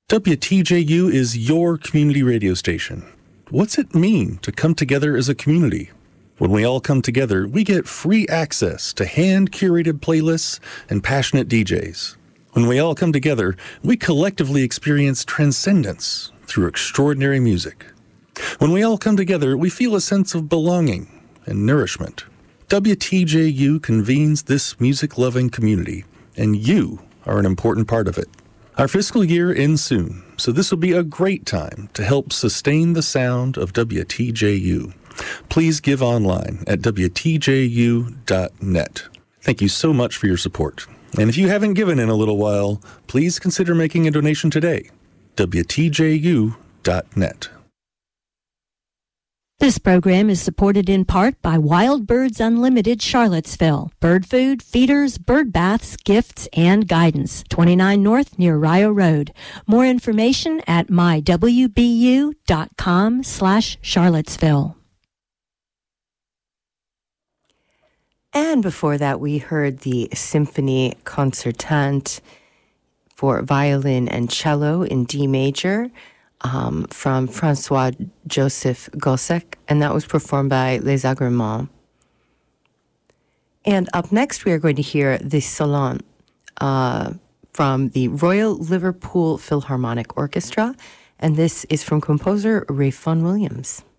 WTJU is your community radio station. What's it mean to come together as a community? When we all come together, we get free access to hand-curated playlists and passionate DJs. When we all come together, we collectively experience transcendence through extraordinary music. When we all come together, we feel a sense of belonging and nourishment. WTJU convenes this music-loving community, and you are an important part of it. Our fiscal year ends soon, so this will be a great time to help sustain the sound of WTJU. Please give online at WTJU.net. Thank you so much for your support. And if you haven't given in a little while, please consider making a donation today. WTJU.net. This program is supported in part by Wild Birds Unlimited Charlottesville. Bird food, feeders, bird baths, gifts, and guidance. 29 North near Rio Road. More information at mywbu.com/Charlottesville. And before that, we heard the Symphony Concertante for violin and cello in D major from Francois-Joseph Gossec, and that was performed by Les Agréments. And up next, we are going to hear the Salon from the Royal Liverpool Philharmonic Orchestra, and this is from composer Ray Vaughan Williams.